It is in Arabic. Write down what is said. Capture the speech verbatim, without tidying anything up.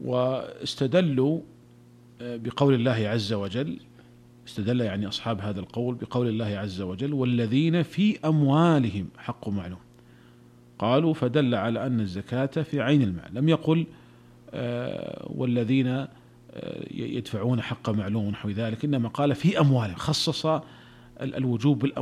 واستدلوا بقول الله عز وجل، استدل يعني أصحاب هذا القول بقول الله عز وجل: والذين في أموالهم حق معلوم. قالوا فدل على أن الزكاة في عين المال، لم يقل والذين يدفعون حق معلوم ونحو ذلك، إنما قال في أموالهم، خصص الوجوب بالأموال.